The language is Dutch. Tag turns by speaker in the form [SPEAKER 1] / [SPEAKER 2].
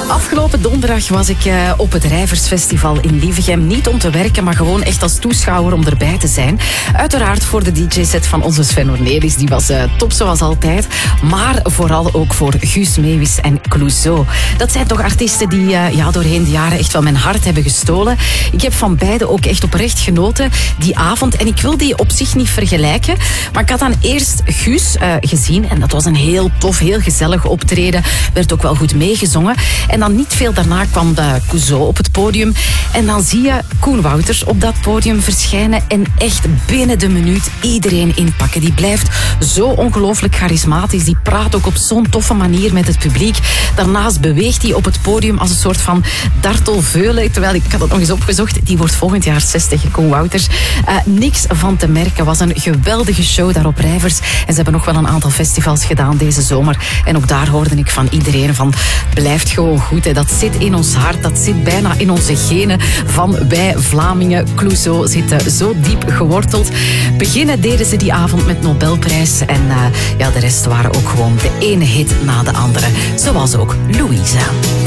[SPEAKER 1] Afgelopen donderdag was ik op het Rijversfestival in Lievegem. Niet om te werken, maar gewoon echt als toeschouwer om erbij te zijn. Uiteraard voor de DJ-set van onze Sven Ornelis. Die was top zoals altijd. Maar vooral ook voor Guus Meeuwis en Clouseau. Dat zijn toch artiesten die doorheen de jaren echt wel mijn hart hebben gestolen. Ik heb van beide ook echt oprecht genoten die avond. En ik wil die op zich niet vergelijken. Maar ik had dan eerst Guus gezien. En dat was een heel tof, heel gezellig optreden. Werd ook wel goed meegezongen. En dan niet veel daarna kwam de Clouseau op het podium. En dan zie je Koen Wouters op dat podium verschijnen. En echt binnen de minuut iedereen inpakken. Die blijft zo ongelooflijk charismatisch. Die praat ook op zo'n toffe manier met het publiek. Daarnaast beweegt hij op het podium als een soort van Dartel Veulen. Terwijl, ik had het nog eens opgezocht, die wordt volgend jaar 60, Koen Wouters. Niks van te merken. Was een geweldige show daar op Rijvers. En ze hebben nog wel een aantal festivals gedaan deze zomer. En ook daar hoorde ik van iedereen van, blijft gewoon goed. Hè. Dat zit in ons hart. Dat zit bijna in onze genen van wij Vlamingen. Clouseau zit zo diep geworteld. Beginnen deden ze die avond met Nobelprijs. En de rest waren ook gewoon de ene hit na de andere. Zoals ook Louisa.